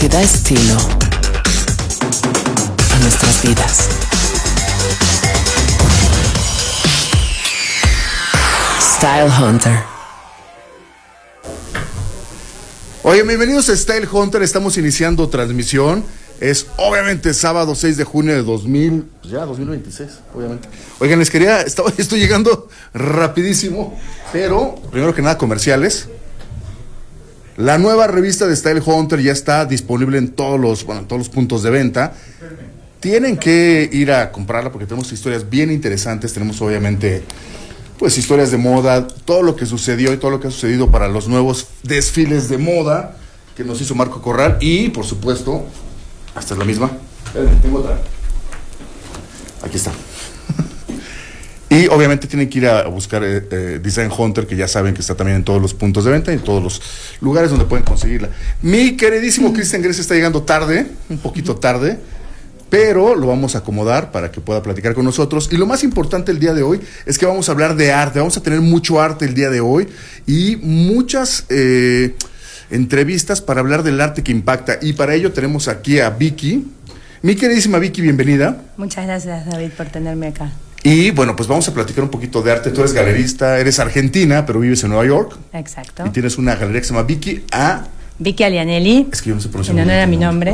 que da estilo a nuestras vidas. Style Hunter. Oye, bienvenidos a Style Hunter. Estamos iniciando transmisión. Es obviamente sábado 6 de junio de 2026, obviamente. Oigan, estoy llegando rapidísimo, pero primero que nada comerciales. La nueva revista de Style Hunter ya está disponible en todos los puntos de venta. Tienen que ir a comprarla porque tenemos historias bien interesantes. Tenemos obviamente pues historias de moda, todo lo que sucedió y todo lo que ha sucedido para los nuevos desfiles de moda que nos hizo Marco Corral y por supuesto, esta es la misma. Tengo otra. Aquí está. Y obviamente tienen que ir a buscar Design Hunter, que ya saben que está también en todos los puntos de venta y en todos los lugares donde pueden conseguirla. Mi queridísimo Cristian Gress está llegando tarde, un poquito tarde, pero lo vamos a acomodar para que pueda platicar con nosotros. Y lo más importante el día de hoy es que vamos a hablar de arte. Vamos a tener mucho arte el día de hoy y muchas entrevistas para hablar del arte que impacta. Y para ello tenemos aquí a Vicky. Mi queridísima Vicky, bienvenida. Muchas gracias, David, por tenerme acá. Y bueno, pues vamos a platicar un poquito de arte. Tú eres galerista, eres argentina, pero vives en Nueva York. Exacto. Y tienes una galería que se llama Vicky Alianelli. Es que yo no sé pronunciar. En honor a mi nombre.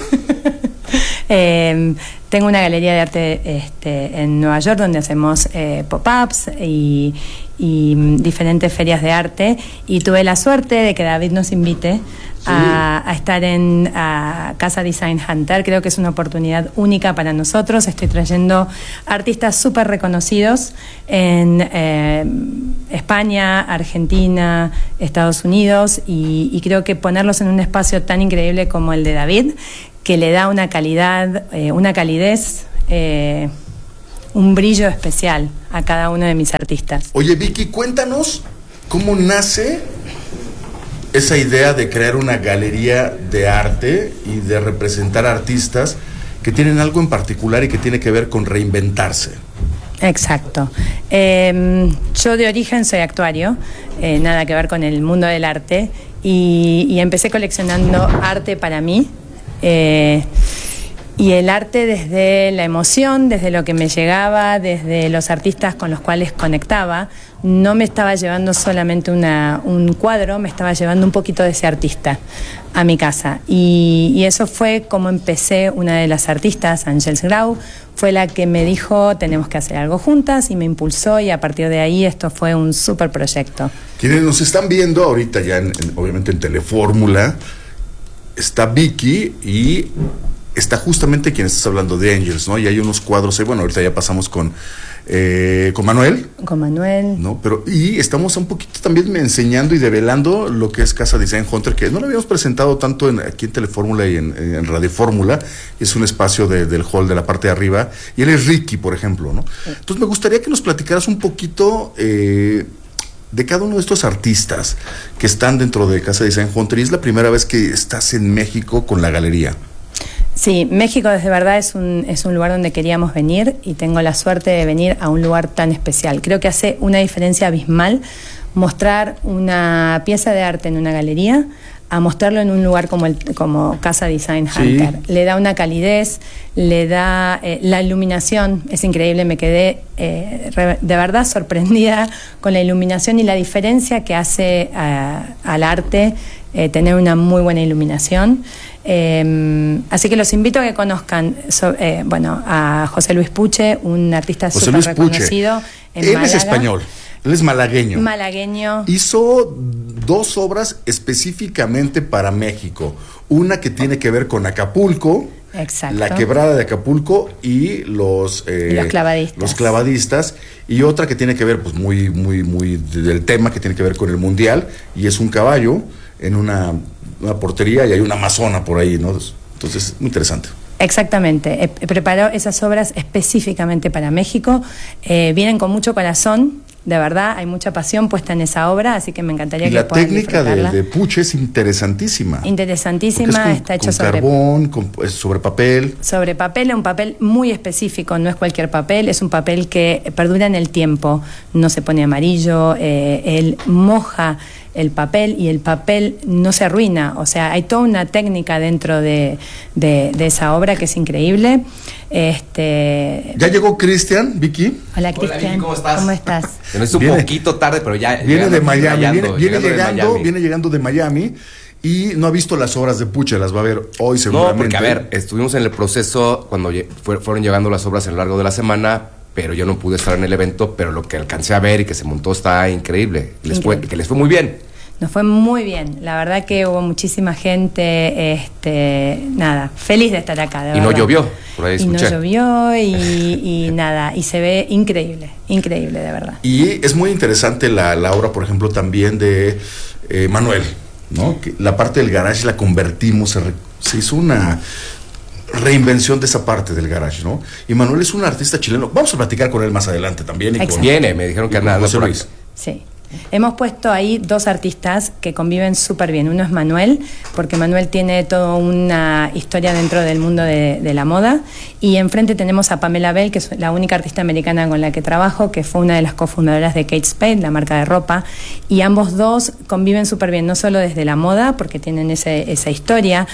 Tengo una galería de arte en Nueva York donde hacemos pop-ups y diferentes ferias de arte, y tuve la suerte de que David nos invite a estar en Casa Design Hunter. Creo que es una oportunidad única para nosotros. Estoy trayendo artistas súper reconocidos en España, Argentina, Estados Unidos, y creo que ponerlos en un espacio tan increíble como el de David, que le da una calidad, una calidez, un brillo especial a cada uno de mis artistas. Oye, Vicky, cuéntanos cómo nace esa idea de crear una galería de arte y de representar artistas que tienen algo en particular y que tiene que ver con reinventarse. Exacto. Yo de origen soy actuario, nada que ver con el mundo del arte, y empecé coleccionando arte para mí. Y el arte desde la emoción, desde lo que me llegaba, desde los artistas con los cuales conectaba. No me estaba llevando solamente un cuadro, me estaba llevando un poquito de ese artista a mi casa. Y eso fue como empecé. Una de las artistas, Ángels Grau, fue la que me dijo, tenemos que hacer algo juntas, y me impulsó, y a partir de ahí esto fue un súper proyecto. Quienes nos están viendo ahorita ya, obviamente en Telefórmula, está Vicky y está justamente quien estás hablando de Angels, ¿no? Y hay unos cuadros ahí, bueno, ahorita ya pasamos con Manuel. Con Manuel. ¿No? Y estamos un poquito también enseñando y develando lo que es Casa Design Hunter, que no lo habíamos presentado tanto aquí en Telefórmula y en Radio Fórmula. Es un espacio del hall de la parte de arriba. Y él es Ricky, por ejemplo, ¿no? Sí. Entonces me gustaría que nos platicaras un poquito de cada uno de estos artistas que están dentro de Casa Design Hunter. Y es la primera vez que estás en México con la galería. Sí, México desde verdad es un lugar donde queríamos venir, y tengo la suerte de venir a un lugar tan especial. Creo que hace una diferencia abismal mostrar una pieza de arte en una galería a mostrarlo en un lugar como Casa Design Hunter. Sí. Le da una calidez, le da la iluminación, es increíble. Me quedé de verdad sorprendida con la iluminación y la diferencia que hace al arte tener una muy buena iluminación. Así que los invito a que conozcan a José Luis Puche, un artista súper reconocido en Málaga. Él es español, él es malagueño. Malagueño. Hizo 2 obras específicamente para México. Una que tiene que ver con Acapulco. Exacto. La quebrada de Acapulco y los clavadistas, y otra que tiene que ver pues muy del tema, que tiene que ver con el mundial, y es un caballo en una portería y hay una amazona por ahí, ¿no? Entonces, muy interesante. Exactamente, preparó esas obras específicamente para México. Vienen con mucho corazón, de verdad, hay mucha pasión puesta en esa obra, así que me encantaría que puedan disfrutarla. La técnica de Puche es interesantísima. Interesantísima, está hecho sobre carbón, sobre papel. Sobre papel, un papel muy específico, no es cualquier papel, es un papel que perdura en el tiempo, no se pone amarillo, él moja el papel, y el papel no se arruina. O sea, hay toda una técnica dentro de esa obra que es increíble. ¿Ya llegó Cristian, Vicky? Hola, Cristian. ¿Cómo estás? ¿Cómo estás? Es un poquito tarde, pero ya. Viene de Miami. Viene de llegando de Miami. Y no ha visto las obras de Puche, las va a ver hoy seguramente. No, porque a ver, estuvimos en el proceso cuando fueron llegando las obras a lo largo de la semana, pero yo no pude estar en el evento, pero lo que alcancé a ver y que se montó está increíble. Que les fue muy bien. Nos fue muy bien, la verdad que hubo muchísima gente, nada, feliz de estar acá, de verdad. Y no llovió, por ahí escuché. Y no llovió y nada, y se ve increíble, increíble, de verdad. Y es muy interesante la obra, por ejemplo, también de Manuel, ¿no? Que la parte del garage la convertimos, se hizo una reinvención de esa parte del garage, ¿no? Y Manuel es un artista chileno. Vamos a platicar con él más adelante también. Viene, me dijeron que anda por ahí. Sí. Hemos puesto ahí dos artistas que conviven súper bien. Uno es Manuel, porque Manuel tiene toda una historia dentro del mundo de la moda. Y enfrente tenemos a Pamela Bell, que es la única artista americana con la que trabajo, que fue una de las cofundadoras de Kate Spade, la marca de ropa. Y ambos dos conviven súper bien, no solo desde la moda, porque tienen esa historia,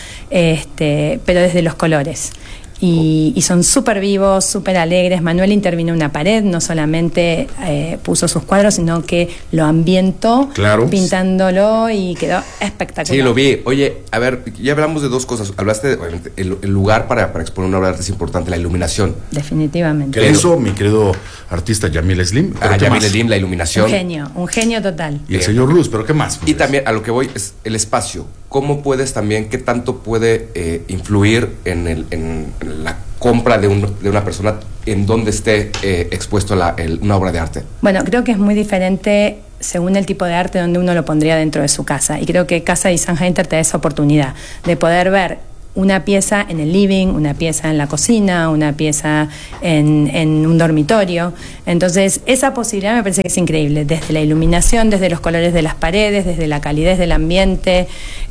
pero desde los colores. Y son súper vivos, súper alegres. Manuel intervino en una pared, no solamente puso sus cuadros, sino que lo ambientó, claro, pintándolo, y quedó espectacular. Sí, lo vi. Oye, a ver, ya hablamos de dos cosas. Hablaste, obviamente, el lugar para exponer una obra de arte es importante, la iluminación. Definitivamente. Que eso, mi querido artista Yamil Slim. Yamil Slim, la iluminación. Un genio total. Y el señor Luz, pero ¿qué más? Y también, a lo que voy, es el espacio. ¿Cómo puedes también, qué tanto puede influir en la compra de una persona en donde esté expuesto una obra de arte? Bueno, creo que es muy diferente según el tipo de arte donde uno lo pondría dentro de su casa. Y creo que Casa Design Hunter te da esa oportunidad de poder ver una pieza en el living, una pieza en la cocina, una pieza en un dormitorio. Entonces, esa posibilidad me parece que es increíble, desde la iluminación, desde los colores de las paredes, desde la calidez del ambiente.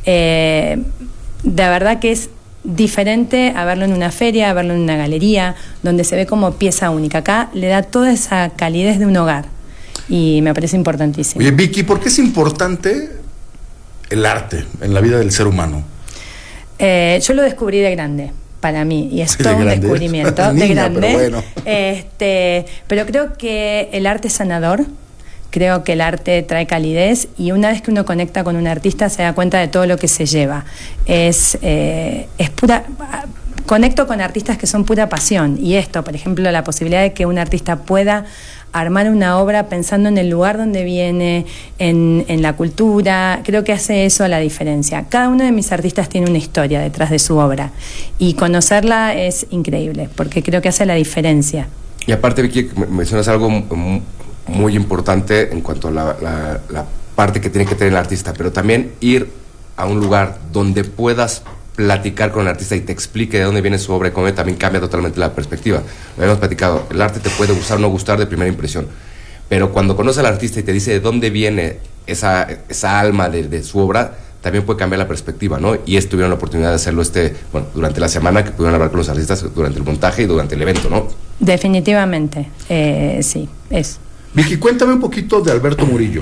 De verdad que es diferente a verlo en una feria, a verlo en una galería, donde se ve como pieza única. Acá le da toda esa calidez de un hogar y me parece importantísimo. Oye, Vicky, ¿por qué es importante el arte en la vida del ser humano? Yo lo descubrí de grande, para mí, y es todo un descubrimiento de grande. Pero bueno. Pero creo que el arte es sanador. Creo que el arte trae calidez, y una vez que uno conecta con un artista se da cuenta de todo lo que se lleva. Es pura. Conecto con artistas que son pura pasión, y esto, por ejemplo, la posibilidad de que un artista pueda armar una obra pensando en el lugar donde viene, en la cultura, creo que hace eso la diferencia. Cada uno de mis artistas tiene una historia detrás de su obra, y conocerla es increíble, porque creo que hace la diferencia. Y aparte, Vicky, mencionas algo muy importante en cuanto a la parte que tiene que tener el artista, pero también ir a un lugar donde puedas platicar con el artista y te explique de dónde viene su obra y cómo también cambia totalmente la perspectiva. Lo habíamos platicado, el arte te puede gustar o no gustar de primera impresión, pero cuando conoces al artista y te dice de dónde viene esa alma de su obra, también puede cambiar la perspectiva, ¿no? Y tuvieron la oportunidad de hacerlo durante la semana, que pudieron hablar con los artistas durante el montaje y durante el evento, ¿no? Definitivamente, sí, es. Vicky, cuéntame un poquito de Alberto Murillo.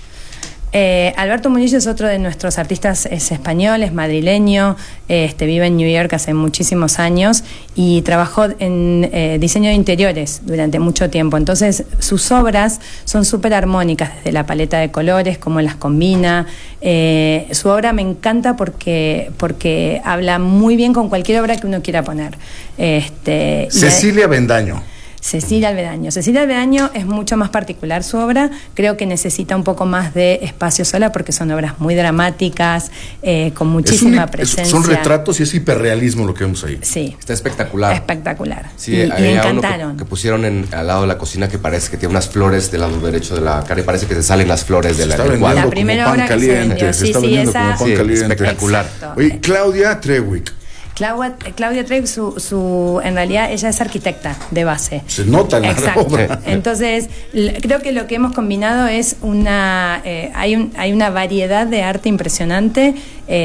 Alberto Murillo es otro de nuestros artistas, es español, es madrileño, vive en New York hace muchísimos años y trabajó en diseño de interiores durante mucho tiempo. Entonces sus obras son súper armónicas, desde la paleta de colores, cómo las combina. Su obra me encanta porque habla muy bien con cualquier obra que uno quiera poner. Cecilia Bendaño. Cecilia Alvedaño es mucho más particular su obra, creo que necesita un poco más de espacio sola porque son obras muy dramáticas, con muchísima presencia. Son retratos y es hiperrealismo lo que vemos ahí. Sí. Está espectacular. Espectacular. Sí, y me encantaron. Uno que pusieron al lado de la cocina que parece que tiene unas flores del lado derecho de la cara y parece que se salen las flores de la cuadro. La primera obra que se vendió. Se está vendiendo como pan caliente. Espectacular. Exacto. Oye, Claudia Trewick. Claudia Trewick, en realidad ella es arquitecta de base. Se nota en la obra. Entonces, creo que lo que hemos combinado es hay una variedad de arte impresionante,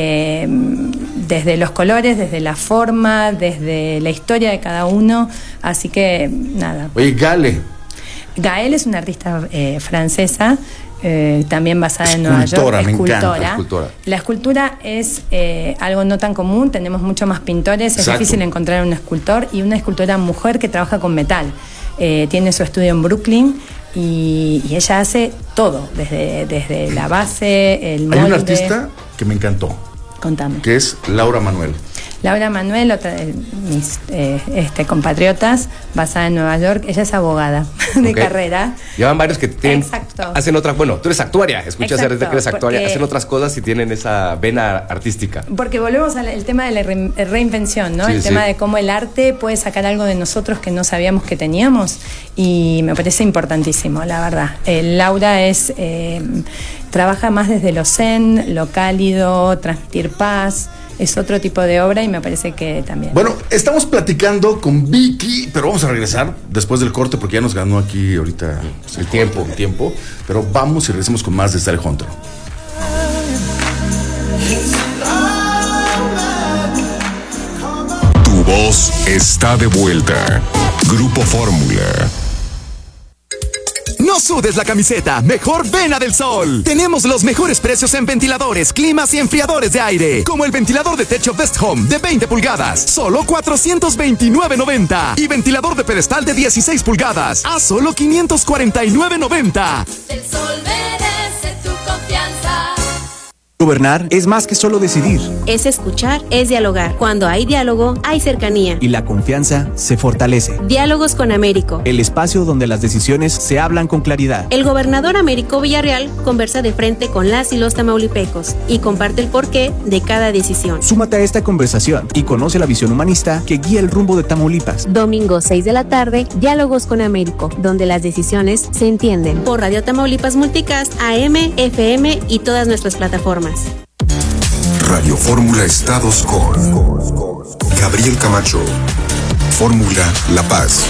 desde los colores, desde la forma, desde la historia de cada uno. Así que, nada. Oye, Gael es una artista francesa, también basada en Nueva York, me encanta. Escultora. La escultura es algo no tan común, tenemos mucho más pintores, es Exacto. difícil encontrar un escultor y una escultora mujer que trabaja con metal. Tiene su estudio en Brooklyn y ella hace todo, desde la base, el molde. Hay un artista que me encantó, Contame. que es Laura Manuel. Laura Manuel, otra de mis compatriotas, basada en Nueva York, ella es abogada de Ok. carrera. Llevan varios que tienen, Exacto. hacen otras, bueno, tú eres actuaria, escuchas Exacto, desde que eres actuaria, porque- hacen otras cosas y tienen esa vena artística. Porque volvemos al tema de la reinvención, ¿no? Sí, el sí. tema de cómo el arte puede sacar algo de nosotros que no sabíamos que teníamos y me parece importantísimo, la verdad. Laura trabaja más desde lo zen, lo cálido, transmitir paz. Es otro tipo de obra y me parece que también. Bueno, estamos platicando con Vicky, pero vamos a regresar después del corte porque ya nos ganó aquí ahorita el tiempo. Pero vamos y regresamos con más de Style Hunter. Tu voz está de vuelta. Grupo Fórmula. No sudes la camiseta, mejor ven a Del Sol. Tenemos los mejores precios en ventiladores, climas y enfriadores de aire. Como el ventilador de techo Best Home de 20 pulgadas, solo $429.90. Y ventilador de pedestal de 16 pulgadas, a solo $549.90. Del Sol merece tu confianza. Gobernar es más que solo decidir, Es escuchar, es dialogar. Cuando hay diálogo, hay cercanía. y la confianza se fortalece. Diálogos con Américo. El espacio donde las decisiones se hablan con claridad. El gobernador Américo Villarreal conversa de frente con las y los tamaulipecos y comparte el porqué de cada decisión. Súmate a esta conversación y conoce la visión humanista que guía el rumbo de Tamaulipas. Domingo 6 de la tarde, Diálogos con Américo, donde las decisiones se entienden. Por Radio Tamaulipas Multicast, AM, FM y todas nuestras plataformas. Radio Fórmula Estados con Gabriel Camacho. Fórmula La Paz.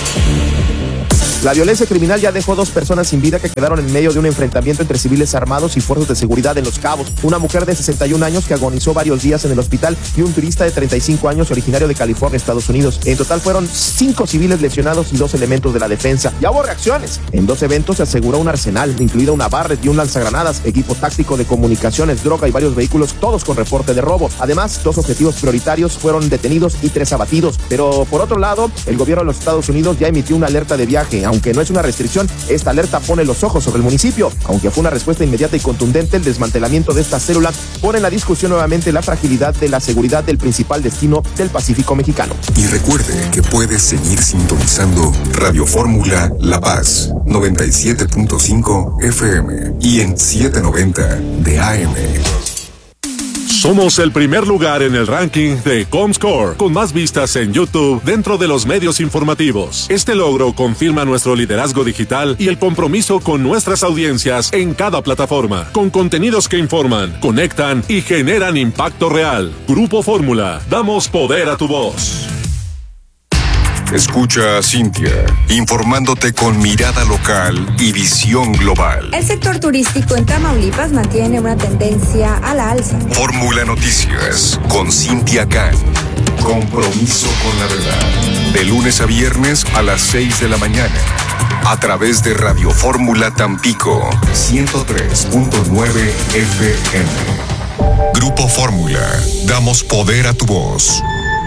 La violencia criminal ya dejó 2 personas sin vida que quedaron en medio de un enfrentamiento entre civiles armados y fuerzas de seguridad en Los Cabos. Una mujer de 61 años que agonizó varios días en el hospital y un turista de 35 años originario de California, Estados Unidos. En total fueron 5 civiles lesionados y 2 elementos de la defensa. Ya hubo reacciones. En 2 eventos se aseguró un arsenal, incluida una Barrett y un lanzagranadas, equipo táctico de comunicaciones, droga y varios vehículos, todos con reporte de robo. Además, 2 objetivos prioritarios fueron detenidos y 3 abatidos. Pero por otro lado, el gobierno de los Estados Unidos ya emitió una alerta de viaje. Aunque no es una restricción, esta alerta pone los ojos sobre el municipio. Aunque fue una respuesta inmediata y contundente, el desmantelamiento de esta célula pone en la discusión nuevamente la fragilidad de la seguridad del principal destino del Pacífico mexicano. Y recuerde que puedes seguir sintonizando Radio Fórmula La Paz 97.5 FM y en 790 de AM. Somos el primer lugar en el ranking de Comscore, con más vistas en YouTube dentro de los medios informativos. Este logro confirma nuestro liderazgo digital y el compromiso con nuestras audiencias en cada plataforma, con contenidos que informan, conectan y generan impacto real. Grupo Fórmula, damos poder a tu voz. Escucha a Cintia, informándote con mirada local y visión global. El sector turístico en Tamaulipas mantiene una tendencia a la alza. Fórmula Noticias con Cintia Can. Compromiso con la verdad. De lunes a viernes a las 6 de la mañana. A través de Radio Fórmula Tampico 103.9 FM. Grupo Fórmula. Damos poder a tu voz.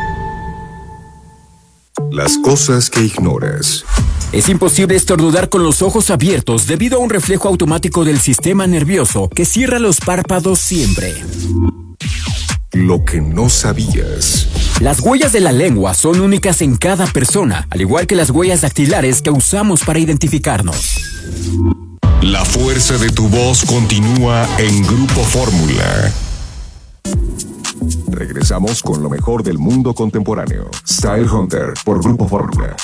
Las cosas que ignoras. Es imposible estornudar con los ojos abiertos debido a un reflejo automático del sistema nervioso que cierra los párpados siempre. Lo que no sabías. Las huellas de la lengua son únicas en cada persona, al igual que las huellas dactilares que usamos para identificarnos. La fuerza de tu voz continúa en Grupo Fórmula. Regresamos con lo mejor del mundo contemporáneo. Style Hunter por Grupo Fórmula.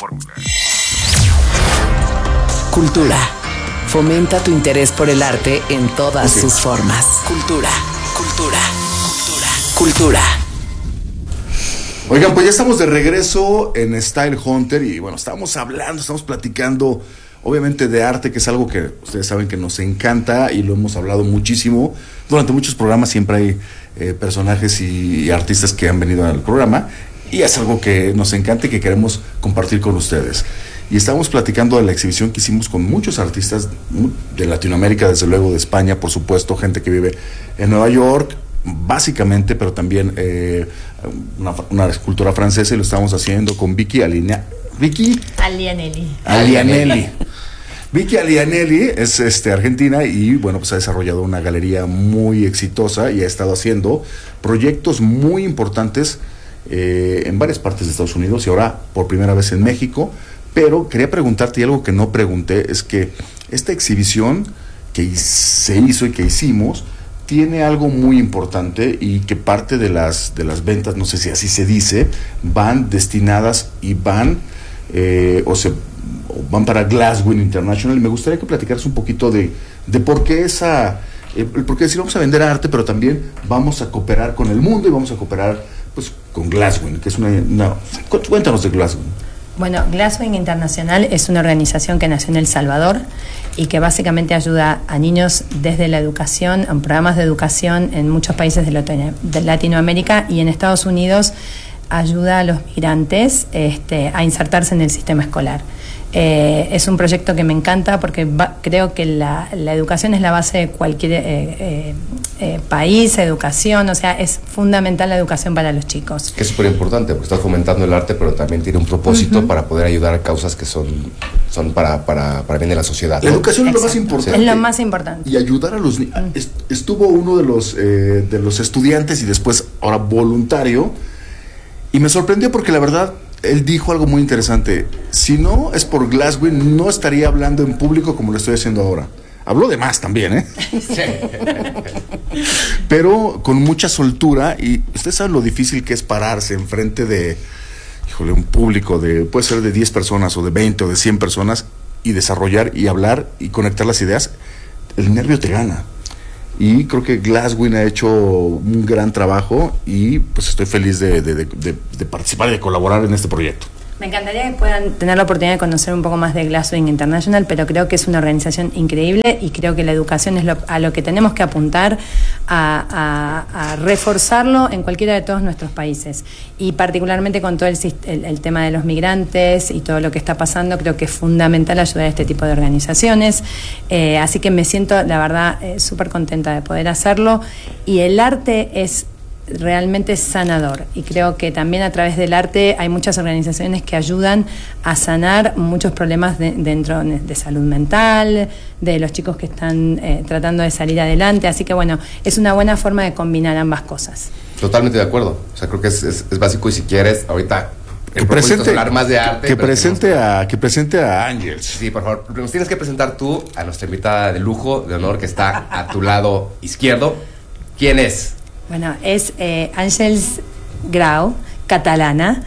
Cultura. Fomenta tu interés por el arte en todas sus formas. Cultura, cultura, cultura, cultura. Oigan, pues ya estamos de regreso en Style Hunter y bueno, estamos platicando obviamente de arte, que es algo que ustedes saben que nos encanta y lo hemos hablado muchísimo. Durante muchos programas siempre hay personajes y artistas que han venido al programa y es algo que nos encanta y que queremos compartir con ustedes. y estábamos platicando de la exhibición que hicimos con muchos artistas de Latinoamérica, desde luego de España, por supuesto, gente que vive en Nueva York, básicamente, pero también una escultora francesa, y lo estábamos haciendo con Vicky Alianelli. Vicky Alianelli es argentina y bueno, pues ha desarrollado una galería muy exitosa y ha estado haciendo proyectos muy importantes en varias partes de Estados Unidos y ahora por primera vez en México. Pero quería preguntarte, y algo que no pregunté, es que esta exhibición que se hizo y que hicimos tiene algo muy importante, y que parte de las ventas, no sé si así se dice, van destinadas y van van para Glasswing International. Y me gustaría que platicaras un poquito de por qué porque decir, vamos a vender arte, pero también vamos a cooperar con el mundo y vamos a cooperar pues con Glasswing, que es cuéntanos de Glasswing. Bueno, Glasswing Internacional es una organización que nació en El Salvador y que básicamente ayuda a niños desde la educación, en programas de educación en muchos países de Latinoamérica, y en Estados Unidos ayuda a los migrantes a insertarse en el sistema escolar. Es un proyecto que me encanta porque creo que la educación es la base de cualquier país, educación, o sea, es fundamental la educación para los chicos. Que es súper importante porque estás fomentando el arte, pero también tiene un propósito para poder ayudar a causas que son para bien de la sociedad. La educación es lo más importante. Es lo más importante. Y ayudar a los niños. Estuvo uno de los estudiantes y después ahora voluntario, y me sorprendió porque la verdad él dijo algo muy interesante. Si no es por Glasswing, no estaría hablando en público como lo estoy haciendo ahora. Habló de más también, ¿eh? Sí. Pero con mucha soltura, y usted sabe lo difícil que es pararse enfrente de, un público puede ser de 10 personas o de 20 o de 100 personas, y desarrollar y hablar y conectar las ideas. El nervio te gana. Y creo que Glasswing ha hecho un gran trabajo, y pues estoy feliz de participar y de colaborar en este proyecto. Me encantaría que puedan tener la oportunidad de conocer un poco más de Glasswing International, pero creo que es una organización increíble y creo que la educación es a lo que tenemos que apuntar, a reforzarlo en cualquiera de todos nuestros países, y particularmente con todo el tema de los migrantes y todo lo que está pasando. Creo que es fundamental ayudar a este tipo de organizaciones, así que me siento, la verdad, súper contenta de poder hacerlo, y el arte es realmente sanador, y creo que también a través del arte hay muchas organizaciones que ayudan a sanar muchos problemas dentro de salud mental, de los chicos que están tratando de salir adelante, así que bueno, es una buena forma de combinar ambas cosas. Totalmente de acuerdo, o sea, creo que es básico, y si quieres, ahorita que presente, hablar más de arte, que presente a Ángels. Sí, por favor, nos tienes que presentar tú a nuestra invitada de lujo, de honor, que está a tu lado izquierdo. ¿Quién es? Bueno, es Àngels Grau, catalana.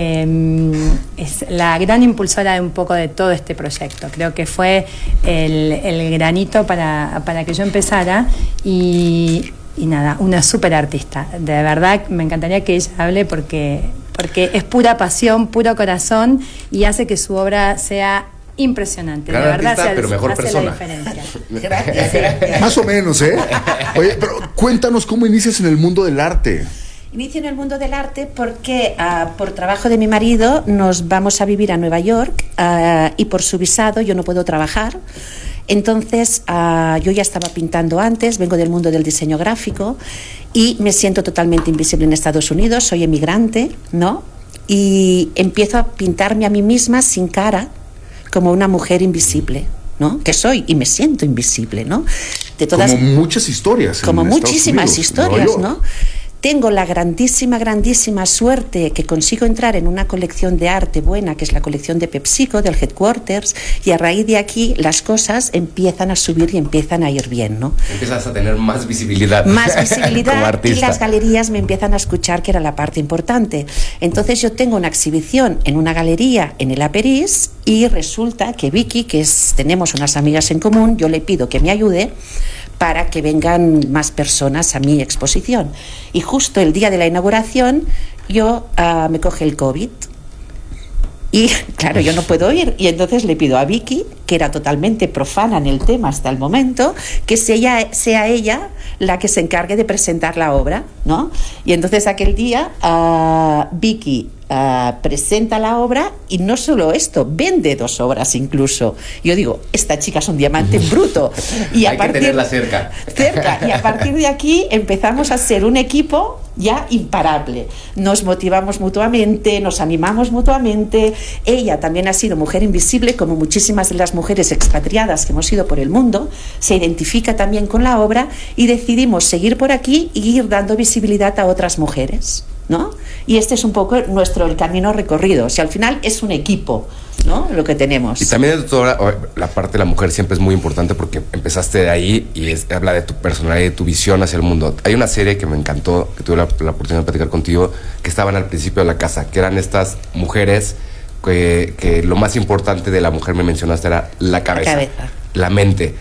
Es la gran impulsora de un poco de todo este proyecto. Creo que fue el granito para que yo empezara, y nada, una súper artista. De verdad, me encantaría que ella hable porque es pura pasión, puro corazón, y hace que su obra sea impresionante. Gran de verdad, artista, pero mejor hace persona. La diferencia. Gracias. Más o menos, ¿eh? Oye, pero cuéntanos cómo inicias en el mundo del arte. Inicio en el mundo del arte porque por trabajo de mi marido nos vamos a vivir a Nueva York, y por su visado yo no puedo trabajar. Entonces yo ya estaba pintando antes, vengo del mundo del diseño gráfico y me siento totalmente invisible en Estados Unidos, soy emigrante, ¿no? Y empiezo a pintarme a mí misma sin cara, como una mujer invisible, ¿no? Que soy, y me siento invisible, ¿no? De todas, como muchas historias. Como muchísimas historias, ¿no? Tengo la grandísima suerte que consigo entrar en una colección de arte buena, que es la colección de PepsiCo, del Headquarters, y a raíz de aquí las cosas empiezan a subir y empiezan a ir bien, ¿no? Empiezas a tener más visibilidad. Más visibilidad como artista. Y las galerías me empiezan a escuchar, que era la parte importante. Entonces yo tengo una exhibición en una galería en el Aperís, y resulta que Vicky, tenemos unas amigas en común, yo le pido que me ayude para que vengan más personas a mi exposición. Y justo el día de la inauguración me coge el COVID Y claro, yo no puedo ir. Y entonces le pido a Vicky, que era totalmente profana en el tema hasta el momento, que sea ella la que se encargue de presentar la obra, ¿no? Y entonces aquel día Vicky presenta la obra y no solo esto, vende 2 obras incluso. Yo digo, esta chica es un diamante en bruto. Y hay que tenerla cerca. Y a partir de aquí empezamos a ser un equipo ya imparable. Nos motivamos mutuamente, nos animamos mutuamente. Ella también ha sido mujer invisible, como muchísimas de las mujeres expatriadas que hemos ido por el mundo. Se identifica también con la obra y decidimos seguir por aquí y ir dando visibilidad a otras mujeres, ¿no? Y este es un poco el camino recorrido. O sea, al final es un equipo, ¿no? Lo que tenemos. Y también toda la parte de la mujer siempre es muy importante porque empezaste de ahí y habla de tu personalidad y de tu visión hacia el mundo. Hay una serie que me encantó, que tuve la oportunidad de platicar contigo, que estaban al principio de la casa, que eran estas mujeres que lo más importante de la mujer, me mencionaste, era la cabeza. La mente.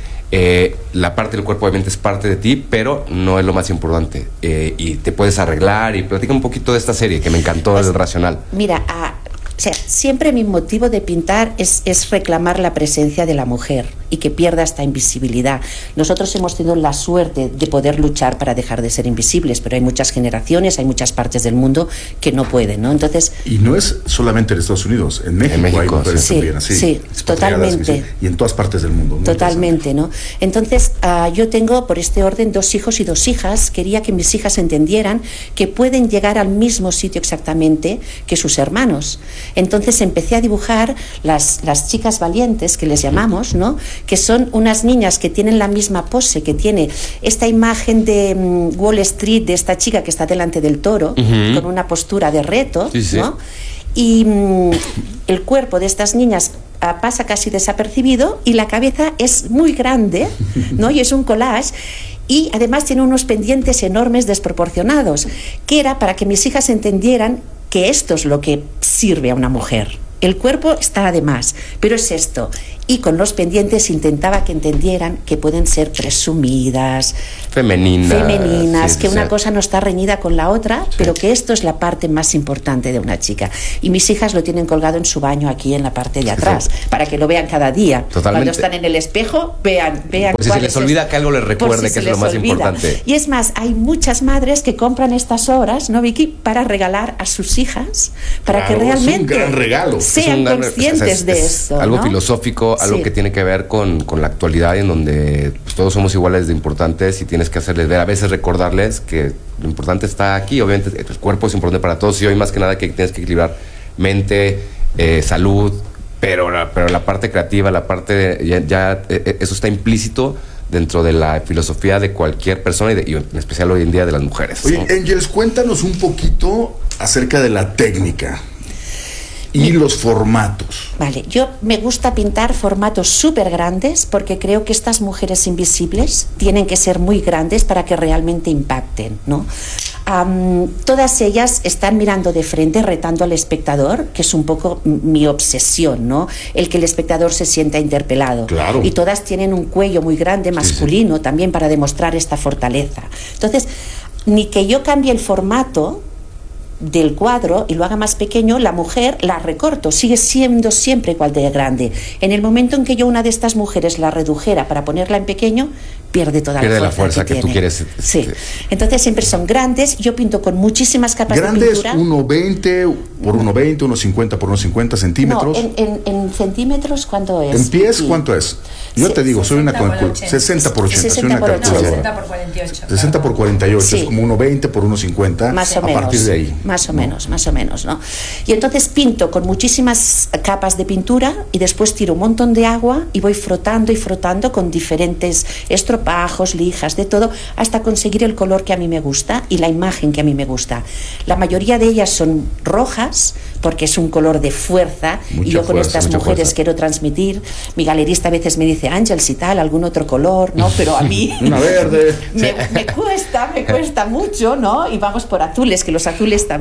La parte del cuerpo obviamente es parte de ti, pero no es lo más importante. Y te puedes arreglar. Y platica un poquito de esta serie que me encantó, el racional. Mira, o sea, siempre mi motivo de pintar es reclamar la presencia de la mujer y que pierda esta invisibilidad. Nosotros hemos tenido la suerte de poder luchar para dejar de ser invisibles, pero hay muchas generaciones, hay muchas partes del mundo que no pueden, ¿no? Entonces, y no es solamente en Estados Unidos, en México hay mujeres también así. Sí, totalmente. Y en todas partes del mundo. Totalmente, ¿no? Entonces, yo tengo por este orden 2 hijos y 2 hijas. Quería que mis hijas entendieran que pueden llegar al mismo sitio exactamente que sus hermanos. Entonces empecé a dibujar las chicas valientes, que les llamamos, ¿no? Que son unas niñas que tienen la misma pose, que tiene esta imagen de Wall Street, de esta chica que está delante del toro, con una postura de reto, ¿no? Y el cuerpo de estas niñas pasa casi desapercibido y la cabeza es muy grande, ¿no? Y es un collage. Y además tiene unos pendientes enormes desproporcionados, que era para que mis hijas entendieran que esto es lo que sirve a una mujer. El cuerpo está además, pero es esto. Y con los pendientes intentaba que entendieran que pueden ser presumidas, femeninas, que una cosa no está reñida con la otra, pero que esto es la parte más importante de una chica. Y mis hijas lo tienen colgado en su baño aquí en la parte de atrás, para que lo vean cada día. Totalmente. Cuando están en el espejo, vean pues si se les olvida que algo les recuerde que es lo más importante. Y es más, hay muchas madres que compran estas obras, ¿no, Vicky?, para regalar a sus hijas, para que realmente es un gran regalo. Sean conscientes de esto. Algo ¿no? filosófico, algo que tiene que ver con la actualidad, en donde pues, todos somos iguales de importantes y tienes que hacerles ver, a veces recordarles que lo importante está aquí. Obviamente el cuerpo es importante para todos y hoy más que nada que tienes que equilibrar mente, salud, pero la parte creativa, la parte eso está implícito dentro de la filosofía de cualquier persona y en especial hoy en día de las mujeres. Oye, Angels, cuéntanos un poquito acerca de la técnica y los formatos. Vale, yo me gusta pintar formatos súper grandes porque creo que estas mujeres invisibles tienen que ser muy grandes para que realmente impacten, ¿no? Todas ellas están mirando de frente, retando al espectador, que es un poco mi obsesión, ¿no? El que el espectador se sienta interpelado. Claro. Y todas tienen un cuello muy grande, masculino, también para demostrar esta fortaleza. Entonces, ni que yo cambie el formato del cuadro y lo haga más pequeño, la mujer la recorto, sigue siendo siempre igual de grande. En el momento en que yo una de estas mujeres la redujera para ponerla en pequeño, pierde toda la fuerza que tú quieres. Sí. Entonces siempre son grandes. Yo pinto con muchísimas capas de pintura. ¿Grandes 1,20 por 1,20, 1,50 por 1,50 centímetros? No, en centímetros, ¿cuánto es? ¿En pies cuánto es? Yo te digo, soy una 60 por 80, soy una calculadora. 60 por 48. 60 por 48, sí. Es como 1,20 por 1,50. Más o menos. A partir de ahí. Más o menos, ¿no? Y entonces pinto con muchísimas capas de pintura y después tiro un montón de agua y voy frotando y frotando con diferentes estropajos, lijas, de todo, hasta conseguir el color que a mí me gusta y la imagen que a mí me gusta. La mayoría de ellas son rojas porque es un color de fuerza y yo con estas mujeres quiero transmitir. Mi galerista a veces me dice, Ángels y tal, algún otro color, ¿no? Pero a mí una verde. me cuesta mucho, ¿no? Y vamos por azules, que los azules también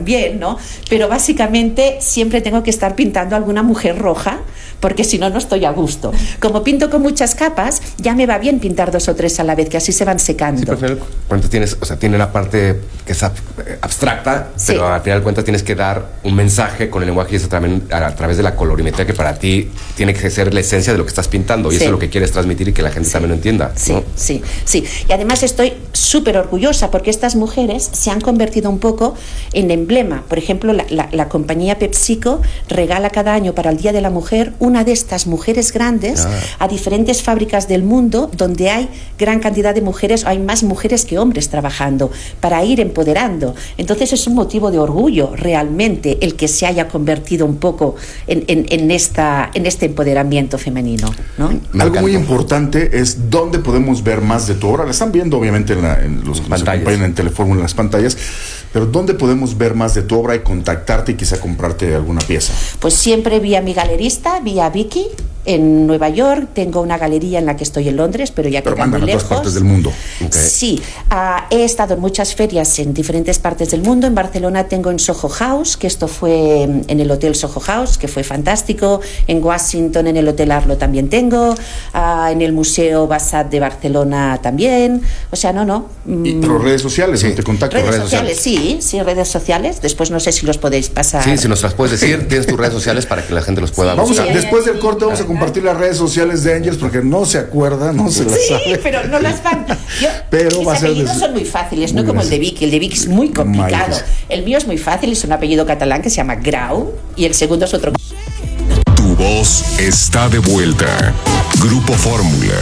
también, ¿no? Pero básicamente siempre tengo que estar pintando a alguna mujer roja, porque si no, no estoy a gusto. Como pinto con muchas capas, ya me va bien pintar 2 o 3 a la vez, que así se van secando. Sí, pero al final cuando tienes, o sea, tiene la parte que es abstracta, sí, pero al final de cuentas tienes que dar un mensaje con el lenguaje y eso también a través de la colorimetría, que para ti tiene que ser la esencia de lo que estás pintando, y sí, eso es lo que quieres transmitir y que la gente también lo entienda, sí, ¿no? Sí, sí. Y además estoy súper orgullosa porque estas mujeres se han convertido un poco en emblema. Por ejemplo, la compañía PepsiCo regala cada año para el Día de la Mujer una de estas mujeres grandes a diferentes fábricas del mundo donde hay gran cantidad de mujeres, o hay más mujeres que hombres trabajando, para ir empoderando. Entonces es un motivo de orgullo realmente el que se haya convertido un poco en este empoderamiento femenino, ¿no? Algo muy importante es dónde podemos ver más de tu obra. La están viendo obviamente en los que nos acompañan en Telefórmula, en las pantallas, pero ¿dónde podemos ver más de tu obra y contactarte y quizá comprarte alguna pieza? Pues siempre vía mi galerista, vía Vicky, en Nueva York. Tengo una galería en la que estoy en Londres, pero ya queda muy lejos. A todas partes del mundo. Okay. Sí, he estado en muchas ferias en diferentes partes del mundo. En Barcelona tengo en Soho House, que esto fue en el Hotel Soho House, que fue fantástico. En Washington, en el Hotel Arlo también tengo. En el Museo Bassat de Barcelona también. O sea, Pero redes sociales, sí, te contacto. Redes sociales, sí, redes sociales. Después no sé si los podéis pasar. Sí, si nos las puedes decir, tienes tus redes sociales para que la gente los pueda buscar. Después del corte vamos a compartir las redes sociales de Angels porque no se acuerda, no se las sabe. Sí, pero no las van. Pero mis apellidos son muy fáciles, no como el de Vicky. El de Vicky es muy complicado. El mío es muy fácil, es un apellido catalán que se llama Grau y el segundo es otro. Tu voz está de vuelta. Grupo Fórmula.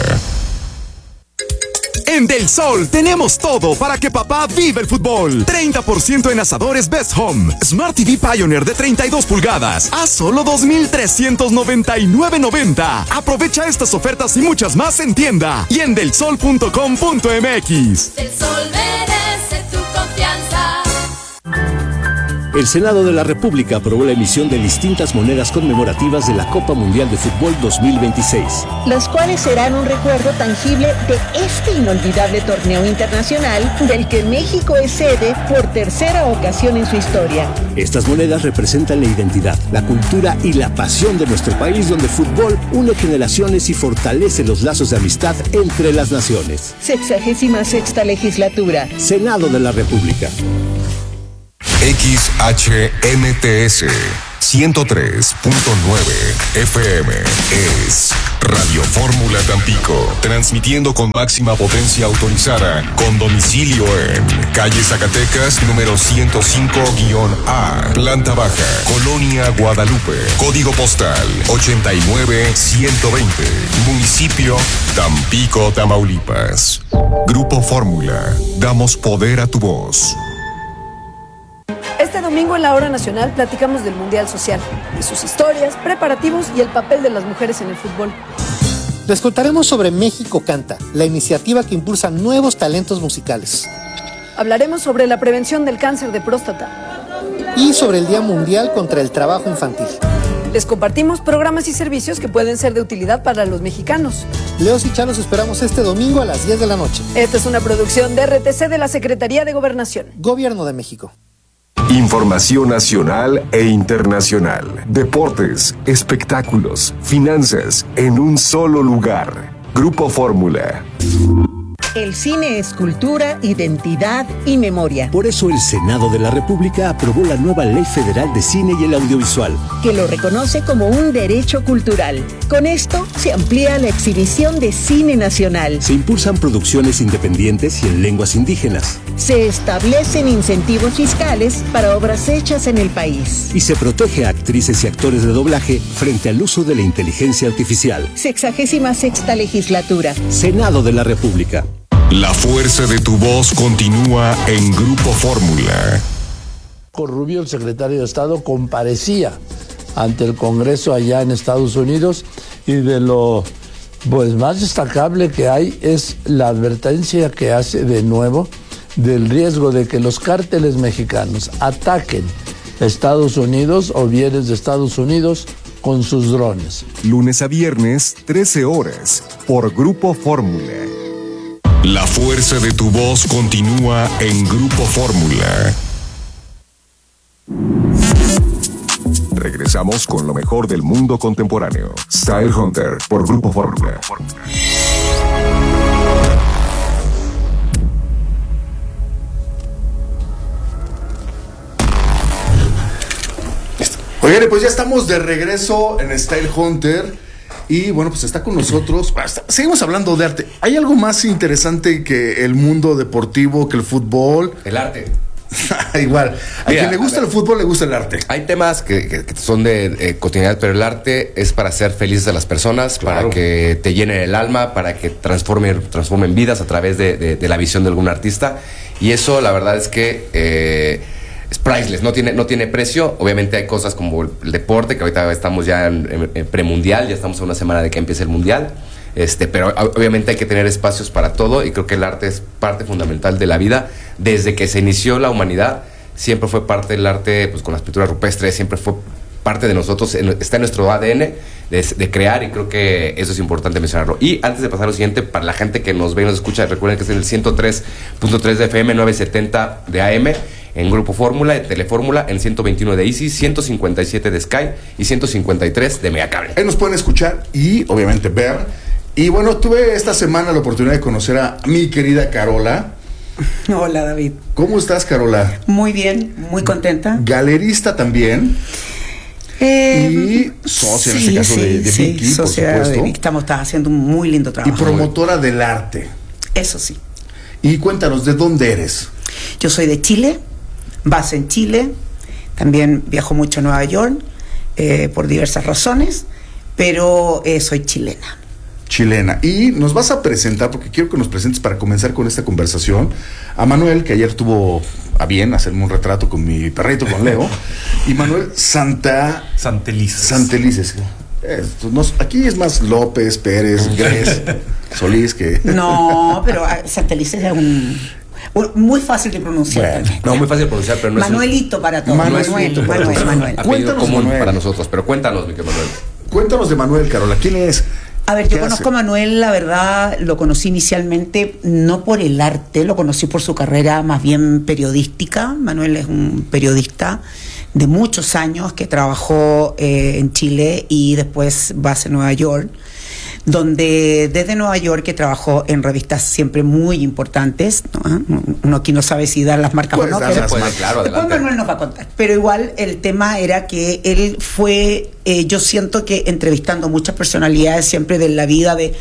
En Del Sol tenemos todo para que papá viva el fútbol. 30% en asadores Best Home. Smart TV Pioneer de 32 pulgadas a solo $2,399.90. Aprovecha estas ofertas y muchas más en tienda y en delsol.com.mx. Del Sol merece tu confianza. El Senado de la República aprobó la emisión de distintas monedas conmemorativas de la Copa Mundial de Fútbol 2026. Las cuales serán un recuerdo tangible de este inolvidable torneo internacional del que México es sede por tercera ocasión en su historia. Estas monedas representan la identidad, la cultura y la pasión de nuestro país, donde el fútbol une generaciones y fortalece los lazos de amistad entre las naciones. 66ª legislatura. Senado de la República. XHNTS 103.9 FM es Radio Fórmula Tampico, transmitiendo con máxima potencia autorizada, con domicilio en calle Zacatecas, número 105-A, planta baja, Colonia Guadalupe, código postal 89120, municipio Tampico, Tamaulipas. Grupo Fórmula, damos poder a tu voz. Este domingo en la Hora Nacional platicamos del Mundial Social, de sus historias, preparativos y el papel de las mujeres en el fútbol. Les contaremos sobre México Canta, la iniciativa que impulsa nuevos talentos musicales. Hablaremos sobre la prevención del cáncer de próstata. Y sobre el Día Mundial contra el Trabajo Infantil. Les compartimos programas y servicios que pueden ser de utilidad para los mexicanos. Leos y Chá los esperamos este domingo a las 10 de la noche. Esta es una producción de RTC de la Secretaría de Gobernación. Gobierno de México. Información nacional e internacional, deportes, espectáculos, finanzas, en un solo lugar. Grupo Fórmula. El cine es cultura, identidad y memoria. Por eso el Senado de la República aprobó la nueva Ley Federal de Cine y el Audiovisual, que lo reconoce como un derecho cultural. Con esto se amplía la exhibición de cine nacional. Se impulsan producciones independientes y en lenguas indígenas. Se establecen incentivos fiscales para obras hechas en el país. Y se protege a actrices y actores de doblaje frente al uso de la inteligencia artificial. 66ª legislatura. Senado de la República. La fuerza de tu voz continúa en Grupo Fórmula. Rubio, el secretario de Estado, comparecía ante el Congreso allá en Estados Unidos y de lo más destacable que hay es la advertencia que hace de nuevo del riesgo de que los cárteles mexicanos ataquen Estados Unidos o bienes de Estados Unidos con sus drones. Lunes a viernes, 13 horas, por Grupo Fórmula. La fuerza de tu voz continúa en Grupo Fórmula. Regresamos con lo mejor del mundo contemporáneo. Style Hunter por Grupo Fórmula. Oigan, pues ya estamos de regreso en Style Hunter. Y bueno, pues está con nosotros. Seguimos hablando de arte. ¿Hay algo más interesante que el mundo deportivo, que el fútbol? El arte. Igual. A quien le gusta el fútbol, le gusta el arte. Hay temas que son de cotidianidad, pero el arte es para hacer felices a las personas, claro, para que te llene el alma, para que transformen vidas a través de la visión de algún artista. Y eso, la verdad es que es priceless, no tiene precio. Obviamente hay cosas como el deporte, que ahorita estamos ya en premundial, ya estamos a una semana de que empiece el mundial. Pero obviamente hay que tener espacios para todo, y creo que el arte es parte fundamental de la vida. Desde que se inició la humanidad, siempre fue parte del arte, pues con las pinturas rupestres, siempre fue parte de nosotros, está en nuestro ADN de crear, y creo que eso es importante mencionarlo. Y antes de pasar a lo siguiente, para la gente que nos ve y nos escucha, recuerden que es en el 103.3 de FM, 970 de AM, en Grupo Fórmula, de Telefórmula, en 121 de Easy, 157 de Sky y 153 de Megacable. Ahí nos pueden escuchar y obviamente ver. Y bueno, tuve esta semana la oportunidad de conocer a mi querida Carola. Hola, David. ¿Cómo estás, Carola? Muy bien, muy contenta. Galerista también. Y socia, en este caso, de Vicky, socia por supuesto. De Vicky. Estás haciendo un muy lindo trabajo. Y promotora del arte. Eso sí. Y cuéntanos, ¿de dónde eres? Yo soy de Chile, base en Chile. También viajo mucho a Nueva York por diversas razones, pero soy chilena. Y nos vas a presentar, porque quiero que nos presentes para comenzar con esta conversación, a Manuel, que ayer tuvo a bien hacerme un retrato con mi perrito, con Leo. Y Manuel Santelices. Aquí es más López, Pérez, Gres, Solís que... No, pero Santelices es muy fácil de pronunciar. Bueno, no, muy fácil de pronunciar, pero no Manuelito es para todos. Manuel. Apellido común para nosotros, pero cuéntanos, mi querido Manuel. Cuéntanos de Manuel, Carola. ¿Quién es? A ver, yo conozco a Manuel, la verdad, lo conocí inicialmente no por el arte, lo conocí por su carrera más bien periodística. Manuel es un periodista de muchos años que trabajó en Chile y después base en Nueva York, donde desde Nueva York que trabajó en revistas siempre muy importantes, ¿no? Uno aquí no sabe si dar las marcas o no, pero claro, después Manuel nos va a contar. Pero igual el tema era que él fue, yo siento que entrevistando muchas personalidades siempre de la vida de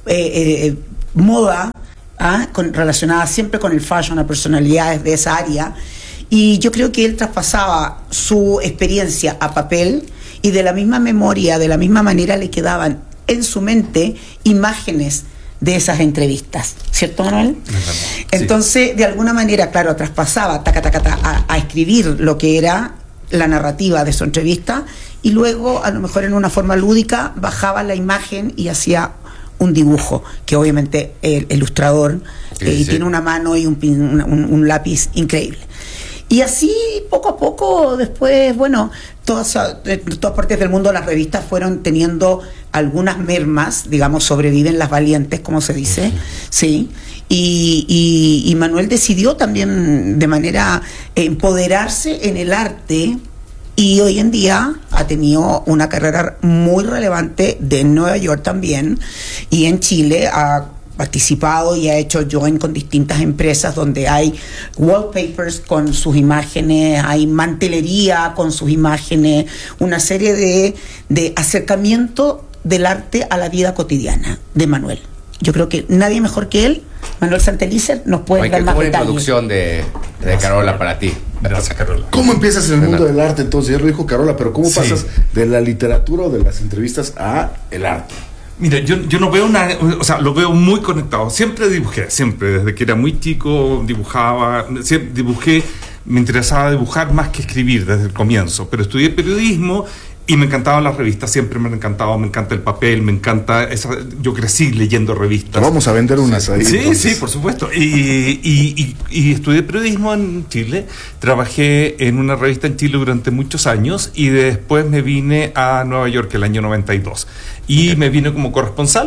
moda, relacionada siempre con el fashion, a personalidades de esa área, y yo creo que él traspasaba su experiencia a papel, y de la misma memoria, de la misma manera le quedaban en su mente imágenes de esas entrevistas, ¿cierto, Manuel? Sí. Entonces, de alguna manera, claro, traspasaba a escribir lo que era la narrativa de su entrevista, y luego, a lo mejor en una forma lúdica, bajaba la imagen y hacía un dibujo, que obviamente el ilustrador tiene una mano y un lápiz increíble. Y así, poco a poco, después, bueno, todas partes del mundo las revistas fueron teniendo algunas mermas, digamos, sobreviven las valientes, como se dice, sí. Y Manuel decidió también de manera empoderarse en el arte, y hoy en día ha tenido una carrera muy relevante de Nueva York también, y en Chile ha participado y ha hecho join con distintas empresas donde hay wallpapers con sus imágenes, hay mantelería con sus imágenes, una serie de acercamiento del arte a la vida cotidiana de Manuel. Yo creo que nadie mejor que él, Manuel Santelices, nos puede dar más detalles. Qué buena introducción de Carola para ti. Gracias, Carola. ¿Cómo empiezas en el mundo del arte entonces? Ya lo dijo Carola, pero ¿cómo pasas de la literatura o de las entrevistas a el arte? Mira, yo no veo lo veo muy conectado. Siempre dibujé, desde que era muy chico dibujaba, siempre dibujé, me interesaba dibujar más que escribir desde el comienzo, pero estudié periodismo y me encantaban las revistas, siempre me han encantado, me encanta el papel, me encanta yo crecí leyendo revistas. Te vamos a vender unas ahí. Sí, entonces. Sí, por supuesto. Y estudié periodismo en Chile, trabajé en una revista en Chile durante muchos años y después me vine a Nueva York el año 92 y me vine como corresponsal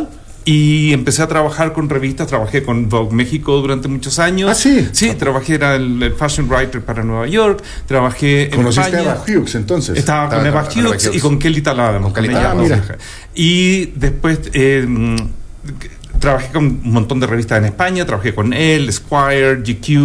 Y empecé a trabajar con revistas, trabajé con Vogue México durante muchos años. ¿Ah, sí? Sí, trabajé, era el fashion writer para Nueva York, trabajé en ¿Conociste España. a Eva Hughes entonces? Estaba con Eva Hughes y con Kelly Taladano. Mira. Y después trabajé con un montón de revistas en España, trabajé con Elle, Esquire,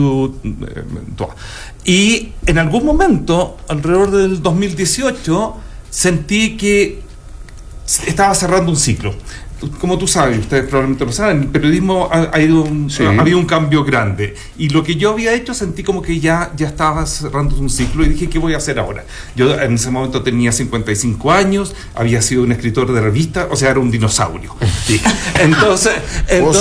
GQ, todo. Y en algún momento, alrededor del 2018, sentí que estaba cerrando un ciclo. Como tú sabes, ustedes probablemente lo saben, el periodismo ha habido un cambio grande. Y lo que yo había hecho, sentí como que ya estaba cerrando un ciclo y dije, ¿qué voy a hacer ahora? Yo en ese momento tenía 55 años, había sido un escritor de revista, o sea, era un dinosaurio. Sí. Entonces no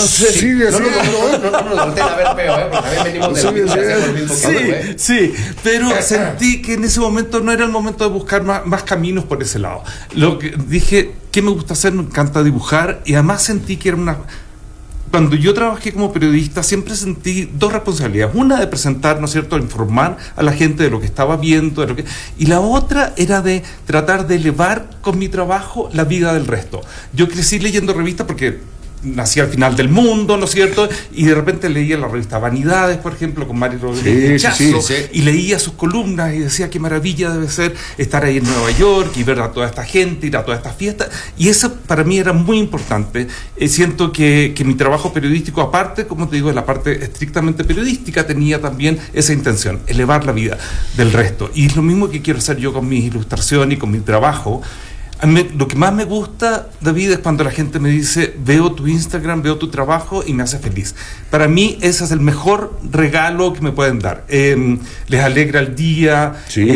nos volteen a ver feo, porque también venimos de la misma. Sí, pero sentí que en ese momento no era el momento de buscar más caminos por ese lado. Lo que dije, ¿qué me gusta hacer? Me encanta dibujar, y además sentí que era cuando yo trabajé como periodista siempre sentí dos responsabilidades. Una de presentar, ¿no es cierto?, informar a la gente de lo que estaba viendo, y la otra era de tratar de elevar con mi trabajo la vida del resto. Yo crecí leyendo revistas porque nací al final del mundo, ¿no es cierto? Y de repente leía la revista Vanidades, por ejemplo, con Mario Rodríguez Chazo, y leía sus columnas y decía qué maravilla debe ser estar ahí en Nueva York y ver a toda esta gente, ir a todas estas fiestas, y eso para mí era muy importante. Siento que mi trabajo periodístico, aparte, como te digo, de la parte estrictamente periodística, tenía también esa intención, elevar la vida del resto. Y es lo mismo que quiero hacer yo con mi ilustración y con mi trabajo. Lo que más me gusta, David, es cuando la gente me dice, veo tu Instagram, veo tu trabajo y me hace feliz. Para mí ese es el mejor regalo que me pueden dar. Les alegra el día.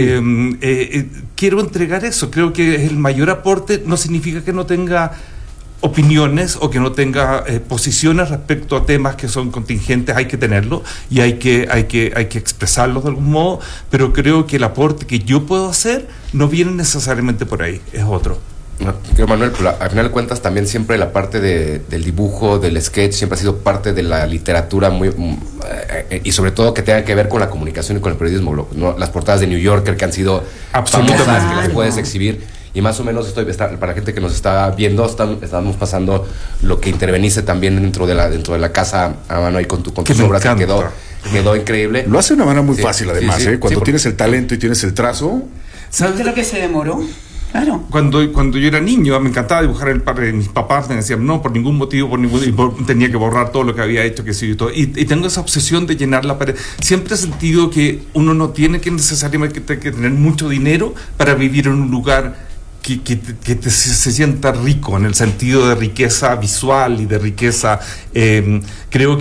Quiero entregar eso. Creo que es el mayor aporte. No significa que no tenga opiniones o que no tenga posiciones respecto a temas que son contingentes. Hay que tenerlo y hay que expresarlos de algún modo, pero creo que el aporte que yo puedo hacer no viene necesariamente por ahí, es otro. No, Manuel, pero al final de cuentas también siempre la parte del dibujo, del sketch, siempre ha sido parte de la literatura y sobre todo que tenga que ver con la comunicación y con el periodismo, ¿no? Las portadas de New Yorker que han sido famosas, que las puedes exhibir. Y más o menos para la gente que nos está viendo, estamos pasando lo que interveniste también dentro de la casa a mano ahí con tus obras, que quedó increíble. Lo hace de una manera muy fácil además, cuando tienes el talento y tienes el trazo. ¿Sabes lo que se demoró? Claro. Cuando yo era niño, me encantaba dibujar el padre. Mis papás me decían, no, por ningún motivo, tenía que borrar todo lo que había hecho, y todo. Y tengo esa obsesión de llenar la pared. Siempre he sentido que uno no tiene que necesariamente tener mucho dinero para vivir en un lugar que se sienta rico, en el sentido de riqueza visual y de riqueza. Creo que